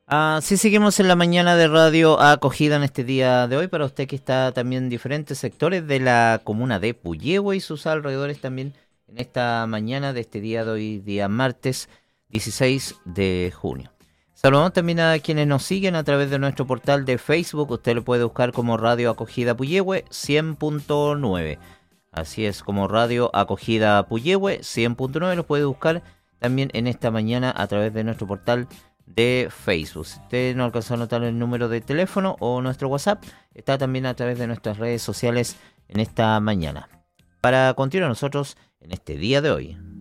Sí, seguimos en la mañana de Radio Acogida en este día de hoy. Para usted que está también en diferentes sectores de la comuna de Puyehue y sus alrededores también en esta mañana de este día de hoy, día martes 16 de junio. Saludamos también a quienes nos siguen a través de nuestro portal de Facebook. Usted lo puede buscar como Radio Acogida Puyehue 100.9. Así es, como Radio Acogida Puyehue 100.9 lo puede buscar también en esta mañana a través de nuestro portal de Facebook. Si usted no alcanzó a anotar el número de teléfono o nuestro WhatsApp, está también a través de nuestras redes sociales en esta mañana. Para continuar nosotros en este día de hoy.